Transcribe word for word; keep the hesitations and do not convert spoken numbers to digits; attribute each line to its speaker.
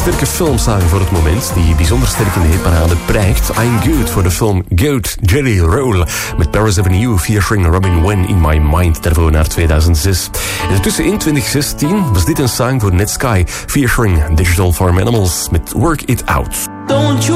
Speaker 1: sterke filmsong voor het moment, die bijzonder sterk in de hitparade prijkt. I'm Good voor de film Goat Jelly Roll met Paris Avenue featuring Robin Wen in My Mind, daarvoor naar tweeduizend zes. En ertussen in twintig zestien was dit een song voor Netsky featuring Digital Farm Animals met Work It Out.
Speaker 2: Don't you